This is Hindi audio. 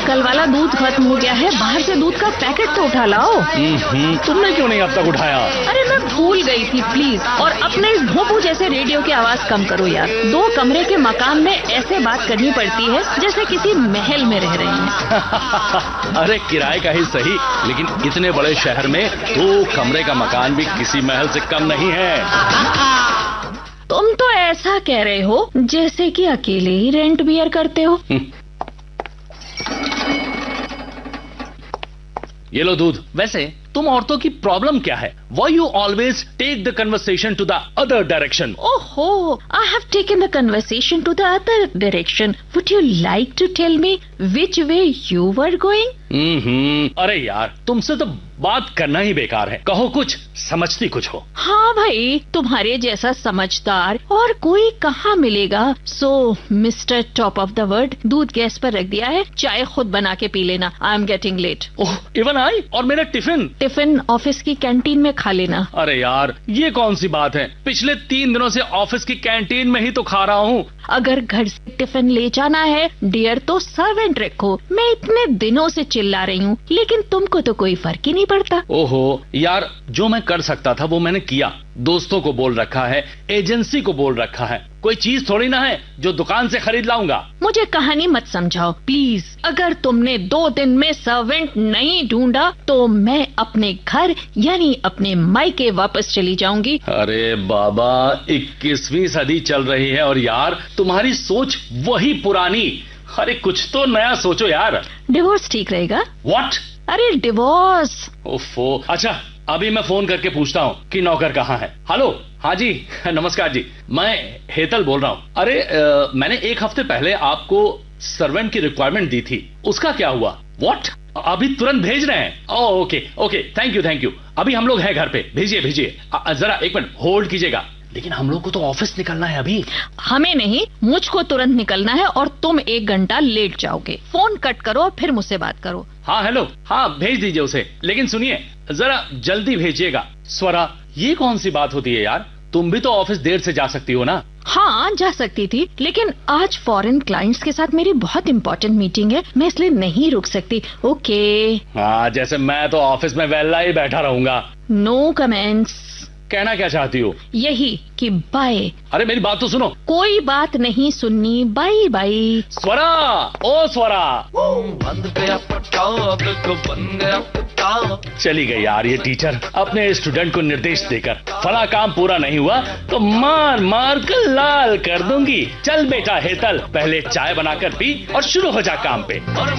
कल वाला दूध खत्म हो गया है, बाहर से दूध का पैकेट तो उठा लाओ। तुमने क्यों नहीं अब तक उठाया? अरे मैं भूल गई थी प्लीज। और अपने इस भोंपू जैसे रेडियो की आवाज कम करो यार। 2 कमरे के मकान में ऐसे बात करनी पड़ती है जैसे किसी महल में रह रहे हैं। अरे किराए का ही सही, लेकिन इतने बड़े शहर में 2 कमरे का मकान भी किसी महल से कम नहीं है। तुम तो ऐसा कह रहे हो जैसे कि अकेले ही रेंट बियर करते हो। ये लो दूध। वैसे तुम औरतों की प्रॉब्लम क्या है? Why you always take the conversation to the other direction? Oh, I have taken the conversation to the other direction. Would you like to tell me which way you were going? अरे यार, तुमसे तो बात करना ही बेकार है। कहो कुछ, समझती कुछ हो। हाँ भाई, तुम्हारे जैसा समझदार और कोई कहाँ मिलेगा। सो mister top of the world, दूध गैस पर रख दिया है, चाय खुद बना के पी लेना। I am getting late. Oh, even I? और मेरा टिफिन ऑफिस की कैंटीन में खा लेना। अरे यार, ये कौन सी बात है? पिछले 3 दिनों से ऑफिस की कैंटीन में ही तो खा रहा हूँ। अगर घर से टिफिन ले जाना है डियर तो सर्वेंट रखो। मैं इतने दिनों से चिल्ला रही हूँ, लेकिन तुमको तो कोई फर्क ही नहीं पड़ता। ओहो यार, जो मैं कर सकता था वो मैंने किया। दोस्तों को बोल रखा है, एजेंसी को बोल रखा है। कोई चीज थोड़ी ना है जो दुकान से खरीद लाऊंगा। मुझे कहानी मत समझाओ प्लीज। अगर तुमने 2 दिन में सर्वेंट नहीं ढूंढा तो मैं अपने घर यानी अपने मायके वापस चली जाऊंगी। अरे बाबा, 21वीं सदी चल रही है और यार तुम्हारी सोच वही पुरानी। अरे कुछ तो नया सोचो यार। डिवोर्स ठीक रहेगा। व्हाट? अरे डिवोर्स। ओफो, अच्छा अभी मैं फोन करके पूछता हूँ कि नौकर कहाँ है। हेलो, हाँ जी, नमस्कार जी, मैं हेतल बोल रहा हूँ। अरे मैंने 1 हफ्ते पहले आपको सर्वेंट की रिक्वायरमेंट दी थी, उसका क्या हुआ? व्हाट? अभी तुरंत भेज रहे हैं? Oh okay, thank you. अभी हम लोग हैं घर पे, भेजिए। जरा 1 मिनट होल्ड कीजिएगा। लेकिन हम लोग को तो ऑफिस निकलना है अभी। हमें नहीं, मुझको तुरंत निकलना है और तुम 1 घंटा लेट जाओगे। फोन कट करो और फिर मुझसे बात करो। हाँ हेलो, हाँ भेज दीजिए उसे, लेकिन सुनिए जरा जल्दी भेजिएगा। स्वरा, ये कौन सी बात होती है यार? तुम भी तो ऑफिस देर से जा सकती हो ना? हाँ जा सकती थी, लेकिन आज फॉरेन क्लाइंट्स के साथ मेरी बहुत इंपॉर्टेंट मीटिंग है, मैं इसलिए नहीं रुक सकती। ओके। हाँ, जैसे मैं तो ऑफिस में वेला ही बैठा रहूंगा। No comments. कहना क्या चाहती हो? यही कि बाय। अरे मेरी बात तो सुनो। कोई बात नहीं सुननी, बाय बाय। स्वरा, ओ स्वरा। बंद गया पटाख को बंद गया पटाख। चली गई यार ये टीचर, अपने स्टूडेंट को निर्देश देकर। फला काम पूरा नहीं हुआ तो मार मार कर लाल कर दूंगी। चल बेटा हेतल, पहले चाय बनाकर पी और शुरू हो जा काम पे।